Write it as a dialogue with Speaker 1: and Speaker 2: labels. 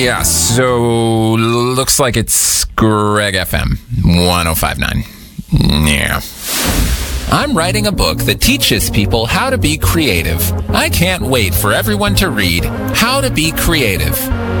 Speaker 1: Yeah, so looks like it's Greg FM 105.9. Yeah. I'm writing a book that teaches people how to be creative. I can't wait for everyone to read How to Be Creative.